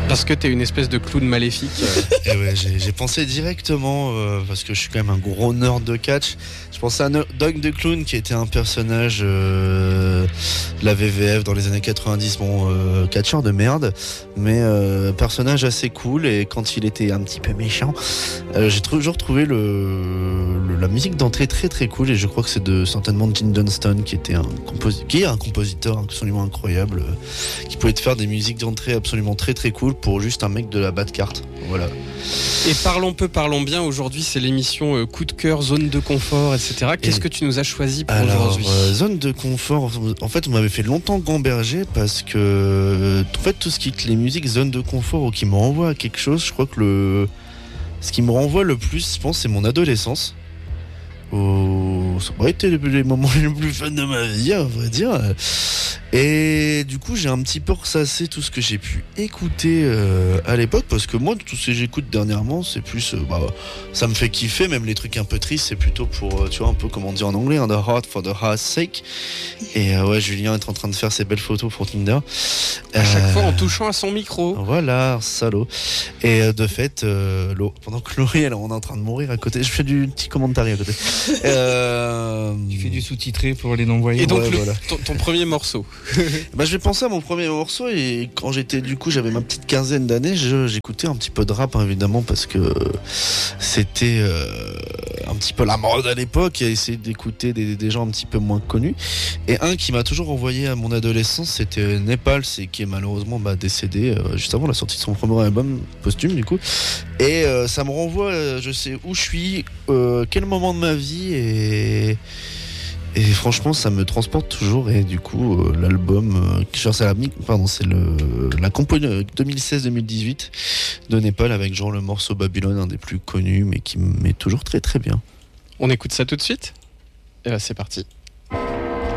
Parce que t'es une espèce de clown maléfique. Et ouais, j'ai pensé directement, parce que je suis quand même un gros nerd de catch, je pensais à Dog the Clown qui était un personnage de la VVF dans les années 90, catcheur de merde, mais personnage assez cool, et quand il était un petit peu méchant, j'ai toujours trouvé la musique d'entrée très très cool, et je crois que c'est certainement Gene Dunstan qui est un compositeur absolument incroyable, qui pouvait te faire des musiques d'entrée absolument très très cool pour juste un mec de la bas de carte. Voilà. Et parlons peu, parlons bien. Aujourd'hui, c'est l'émission coup de cœur, zone de confort, etc. Qu'est-ce que tu nous as choisi pour aujourd'hui ? Zone de confort, en fait, on m'avait fait longtemps gamberger parce que, en fait, tout ce qui est les musiques zone de confort ou qui me renvoie à quelque chose, je crois que ce qui me renvoie le plus, je pense, c'est mon adolescence. Ça aurait été les moments les plus fun de ma vie, à vrai dire. Et du coup, j'ai un petit peu ressassé tout ce que j'ai pu écouter à l'époque, parce que moi, tout ce que j'écoute dernièrement, c'est plus, ça me fait kiffer, même les trucs un peu tristes, c'est plutôt pour, tu vois, un peu comme on dit en anglais, the heart for the heart's sake. Et ouais, Julien est en train de faire ses belles photos pour Tinder. À chaque fois en touchant à son micro. Voilà, salaud. Et de fait, pendant que Laurie, on est en train de mourir à côté, je fais du petit commentaire à côté. Tu fais du sous-titré pour les non-voyants. Et donc, ouais, voilà. ton premier morceau. Je vais penser à mon premier morceau, et quand j'avais ma petite quinzaine d'années, j'écoutais un petit peu de rap, hein, évidemment, parce que c'était un petit peu la mode à l'époque, et essayer d'écouter des gens un petit peu moins connus. Et un qui m'a toujours envoyé à mon adolescence, c'était Nepal, qui est malheureusement décédé juste avant la sortie de son premier album posthume, du coup. Et ça me renvoie, je sais où je suis, quel moment de ma vie, et franchement, ça me transporte toujours. Et du coup, l'album, c'est la compo 2016-2018 de Népal, avec genre le morceau Babylone, un des plus connus, mais qui me met toujours très très bien. On écoute ça tout de suite ? Et c'est parti.